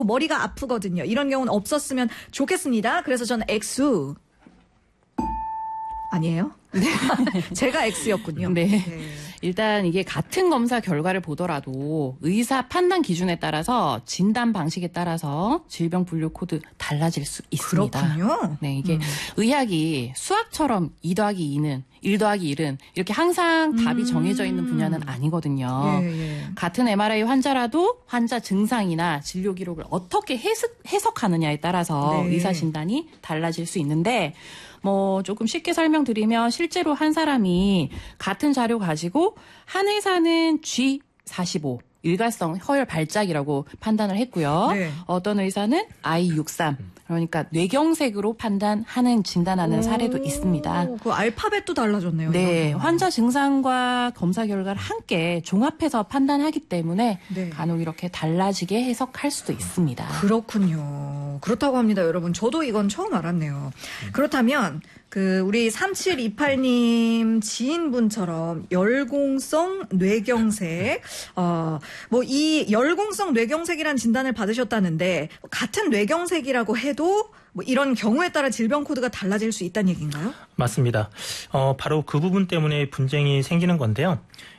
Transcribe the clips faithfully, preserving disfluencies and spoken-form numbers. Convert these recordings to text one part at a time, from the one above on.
머리가 아프거든요. 이런 경우는 없었으면 좋겠습니다. 그래서 저는 X. 아니에요? 네. 제가 X였군요. 네. 네. 일단 이게 같은 검사 결과를 보더라도 의사 판단 기준에 따라서 진단 방식에 따라서 질병 분류 코드 달라질 수 있습니다. 그렇군요. 네, 이게 음. 의학이 수학처럼 이 더하기 이는 일 더하기 일은 이렇게 항상 답이 음. 정해져 있는 분야는 아니거든요. 예, 예. 같은 엠알아이 환자라도 환자 증상이나 진료 기록을 어떻게 해석, 해석하느냐에 따라서 네. 의사 진단이 달라질 수 있는데 뭐 조금 쉽게 설명드리면 실제로 한 사람이 같은 자료 가지고 한 의사는 지 사십오 일가성 허혈 발작이라고 판단을 했고요. 네. 어떤 의사는 아이 육십삼 그러니까 뇌경색으로 판단하는 진단하는 사례도 있습니다. 그 알파벳도 달라졌네요. 네, 이거는. 환자 증상과 검사 결과를 함께 종합해서 판단하기 때문에 네. 간혹 이렇게 달라지게 해석할 수도 있습니다. 그렇군요. 그렇다고 합니다, 여러분. 저도 이건 처음 알았네요. 그렇다면 그 우리 삼칠이팔 님 지인분처럼 열공성 뇌경색, 어, 뭐 이 열공성 뇌경색이란 진단을 받으셨다는데 같은 뇌경색이라고 해도 뭐 이런 경우에 따라 질병 코드가 달라질 수 있다는 얘기인가요? 맞습니다. 어, 바로 그 부분 때문에 분쟁이 생기는 건데요.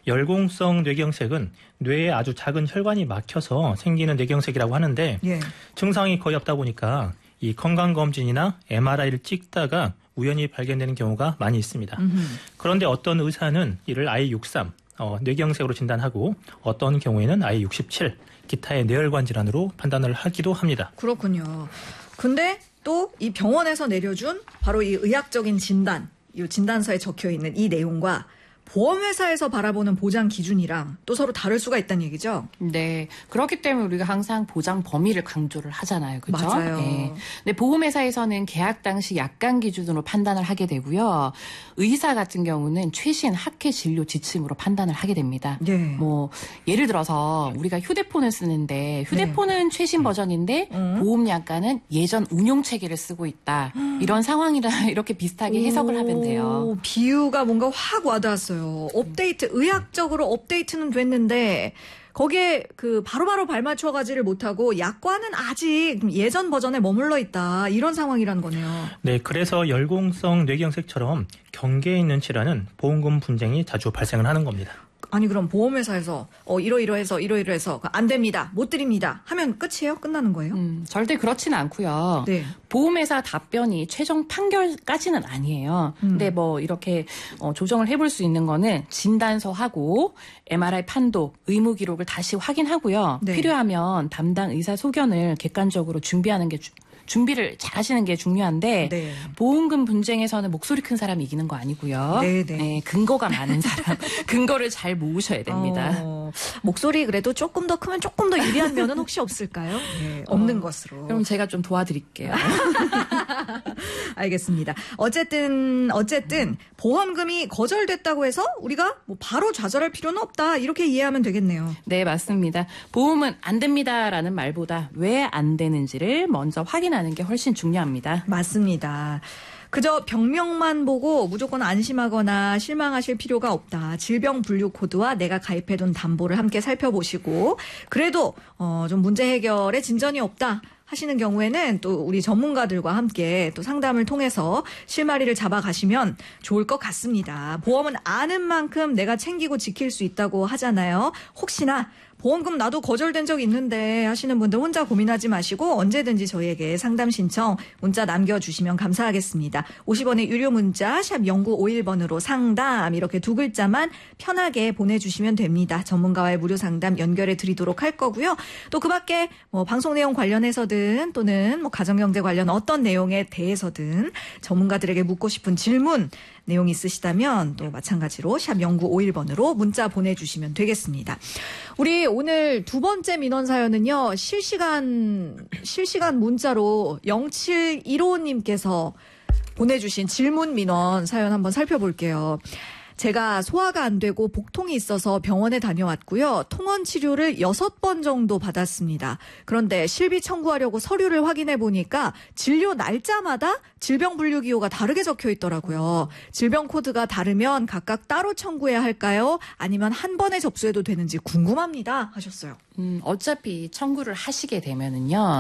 열공성 뇌경색은 뇌에 아주 작은 혈관이 막혀서 생기는 뇌경색이라고 하는데 예. 증상이 거의 없다 보니까 이 건강검진이나 엠알아이를 찍다가 우연히 발견되는 경우가 많이 있습니다. 음흠. 그런데 어떤 의사는 이를 아이 육십삼 어, 뇌경색으로 진단하고 어떤 경우에는 아이 육십칠 기타의 뇌혈관 질환으로 판단을 하기도 합니다. 그렇군요. 근데 또 이 병원에서 내려준 바로 이 의학적인 진단, 이 진단서에 적혀 있는 이 내용과 보험회사에서 바라보는 보장 기준이랑 또 서로 다를 수가 있다는 얘기죠? 네. 그렇기 때문에 우리가 항상 보장 범위를 강조를 하잖아요. 그렇죠? 맞아요. 네. 근데 보험회사에서는 계약 당시 약관 기준으로 판단을 하게 되고요. 의사 같은 경우는 최신 학회 진료 지침으로 판단을 하게 됩니다. 예. 뭐 예를 들어서 우리가 휴대폰을 쓰는데 휴대폰은 최신 버전인데 음. 보험 약관은 예전 운용 체계를 쓰고 있다. 이런 상황이라 이렇게 비슷하게 해석을 하면 돼요. 오, 비유가 뭔가 확 와닿았어요. 업데이트, 의학적으로 업데이트는 됐는데 거기에 그 바로바로 발맞춰 가지를 못하고 약관은 아직 예전 버전에 머물러 있다. 이런 상황이라는 거네요. 네, 그래서 열공성 뇌경색처럼 경계에 있는 질환은 보험금 분쟁이 자주 발생을 하는 겁니다. 아니 그럼 보험회사에서 어 이러이러해서 이러이러해서 안 됩니다. 못 드립니다. 하면 끝이에요? 끝나는 거예요? 음, 절대 그렇지는 않고요. 네. 보험회사 답변이 최종 판결까지는 아니에요. 음. 근데 뭐 이렇게 어, 조정을 해볼 수 있는 거는 진단서하고 엠알아이 판독, 의무 기록을 다시 확인하고요. 네. 필요하면 담당 의사 소견을 객관적으로 준비하는 게 주, 준비를 잘 하시는 게 중요한데 네. 보험금 분쟁에서는 목소리 큰 사람이 이기는 거 아니고요. 네, 네. 근거가 많은 사람, 근거를 잘 모으셔야 됩니다. 어, 목소리 그래도 조금 더 크면 조금 더 유리한 면은 혹시 없을까요? 네, 없는 어, 것으로. 그럼 제가 좀 도와드릴게요. 알겠습니다. 어쨌든 어쨌든 보험금이 거절됐다고 해서 우리가 뭐 바로 좌절할 필요는 없다. 이렇게 이해하면 되겠네요. 네, 맞습니다. 보험은 안 됩니다라는 말보다 왜 안 되는지를 먼저 확인하는 게 훨씬 중요합니다. 맞습니다. 그저 병명만 보고 무조건 안심하거나 실망하실 필요가 없다. 질병 분류 코드와 내가 가입해둔 담보를 함께 살펴보시고 그래도 어, 좀 문제 해결에 진전이 없다. 하시는 경우에는 또 우리 전문가들과 함께 또 상담을 통해서 실마리를 잡아가시면 좋을 것 같습니다. 보험은 아는 만큼 내가 챙기고 지킬 수 있다고 하잖아요. 혹시나 보험금 나도 거절된 적 있는데 하시는 분들 혼자 고민하지 마시고 언제든지 저희에게 상담 신청 문자 남겨주시면 감사하겠습니다. 오십 원의 유료 문자 샵 공구오일 번으로 상담 이렇게 두 글자만 편하게 보내주시면 됩니다. 전문가와의 무료 상담 연결해 드리도록 할 거고요. 또 그 밖에 뭐 방송 내용 관련해서든 또는 뭐 가정경제 관련 어떤 내용에 대해서든 전문가들에게 묻고 싶은 질문 내용 있으시다면 또 마찬가지로 샵 공구오일 번으로 문자 보내주시면 되겠습니다. 우리 오늘 두 번째 민원 사연은요. 실시간 실시간 문자로 영칠일오 님께서 보내주신 질문 민원 사연 한번 살펴볼게요. 제가 소화가 안 되고 복통이 있어서 병원에 다녀왔고요. 통원 치료를 여섯 번 정도 받았습니다. 그런데 실비 청구하려고 서류를 확인해 보니까 진료 날짜마다 질병 분류 기호가 다르게 적혀 있더라고요. 질병 코드가 다르면 각각 따로 청구해야 할까요? 아니면 한 번에 접수해도 되는지 궁금합니다. 하셨어요. 음, 어차피 청구를 하시게 되면은요.